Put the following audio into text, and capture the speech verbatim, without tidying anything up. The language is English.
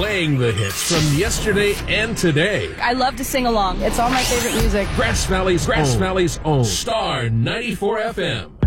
Playing the hits from yesterday and today. I love to sing along. It's all my favorite music. Grass Valley's Grass Valley's own Star ninety-four F M.